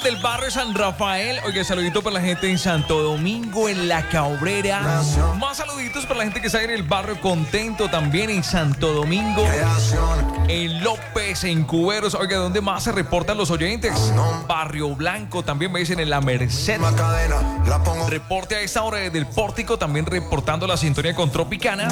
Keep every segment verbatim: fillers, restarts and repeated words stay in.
del barrio San Rafael. Oiga, saludito para la gente en Santo Domingo, en La Cabrera. Más saluditos para la gente que está en el barrio Contento, también en Santo Domingo. En López, en Cuberos. Oiga, ¿dónde más se reportan los oyentes? Barrio Blanco, también me dicen en La Merced. Reporte a esta hora del Pórtico, también reportando la sintonía con Tropicana.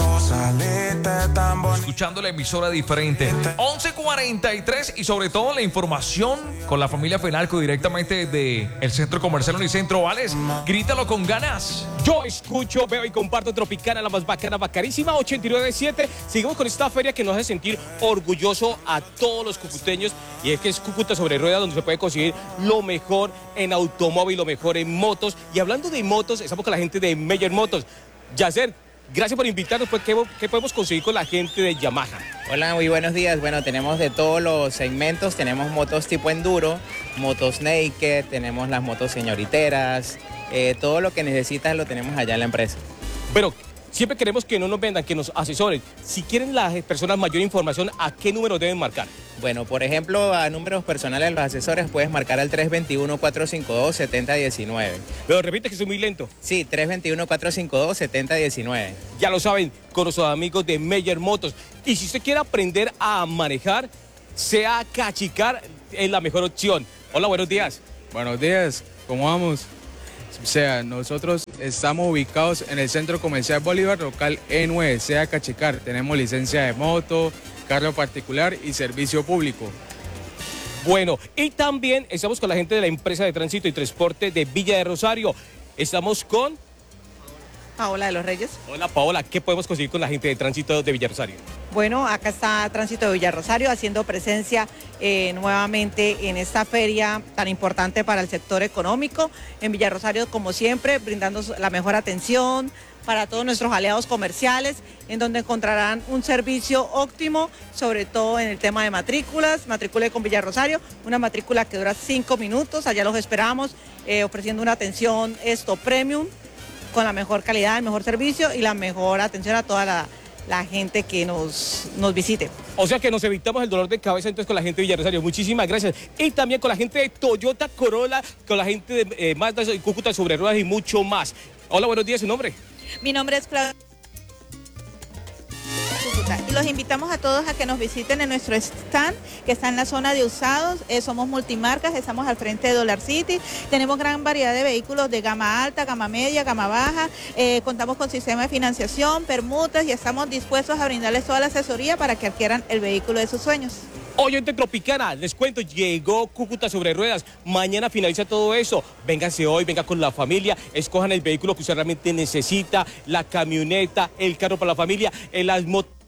Escuchando la emisora diferente. once cuarenta y tres y sobre todo la información con la familia Fenalco directamente de el Centro Comercial Unicentro Vales. Grítalo con ganas. Yo escucho, veo y comparto Tropicana, la más bacana, bacarísima, ochenta y nueve punto siete. Seguimos con esta feria que nos hace sentir orgulloso a todos los cucuteños. Y es que es Cúcuta sobre ruedas, donde se puede conseguir lo mejor en automóvil, lo mejor en motos. Y hablando de motos, estamos con la gente de Meyer Motos. Yacer, gracias por invitarnos. Pues, ¿qué, ¿Qué podemos conseguir con la gente de Yamaha? Hola, muy buenos días. Bueno, tenemos de todos los segmentos. Tenemos motos tipo enduro, motos naked, tenemos las motos señoriteras. Eh, todo lo que necesitas lo tenemos allá en la empresa. Pero siempre queremos que no nos vendan, que nos asesoren. Si quieren las personas mayor información, ¿a qué número deben marcar? Bueno, por ejemplo, a números personales de los asesores puedes marcar al tres dos uno, cuatro cinco dos, siete cero uno nueve. Pero repite que soy muy lento. Sí, tres dos uno, cuatro cinco dos, siete cero uno nueve. Ya lo saben, con nuestros amigos de Meyer Motos. Y si usted quiere aprender a manejar, sea cachicar, es la mejor opción. Hola, buenos días. Buenos días, ¿cómo vamos? O sea, nosotros estamos ubicados en el Centro Comercial Bolívar, local E nueve, sea Cachicar. Tenemos licencia de moto, carro particular y servicio público. Bueno, y también estamos con la gente de la empresa de tránsito y transporte de Villa de Rosario. Estamos con Paola de los Reyes. Hola, Paola, ¿qué podemos conseguir con la gente de tránsito de Villa Rosario? Bueno, acá está Tránsito de Villa Rosario haciendo presencia eh, nuevamente en esta feria tan importante para el sector económico. En Villa Rosario, como siempre, brindando la mejor atención para todos nuestros aliados comerciales, en donde encontrarán un servicio óptimo, sobre todo en el tema de matrículas. Matricule con Villa Rosario, una matrícula que dura cinco minutos. Allá los esperamos, eh, ofreciendo una atención esto premium, con la mejor calidad, el mejor servicio y la mejor atención a toda la, la gente que nos, nos visite. O sea que nos evitamos el dolor de cabeza entonces con la gente de Villa Rosario. Muchísimas gracias. Y también con la gente de Toyota Corolla, con la gente de eh, Mazda y Cúcuta sobre ruedas y mucho más. Hola, buenos días, ¿su nombre? Mi nombre es Claudia. Y los invitamos a todos a que nos visiten en nuestro stand que está en la zona de usados. Eh, somos multimarcas, estamos al frente de Dollar City. Tenemos gran variedad de vehículos de gama alta, gama media, gama baja. Eh, contamos con sistema de financiación, permutas y estamos dispuestos a brindarles toda la asesoría para que adquieran el vehículo de sus sueños. Oyente Tropicana, les cuento, llegó Cúcuta sobre ruedas. Mañana finaliza todo eso. Vénganse hoy, venga con la familia, escojan el vehículo que usted realmente necesita, la camioneta, el carro para la familia, las motos.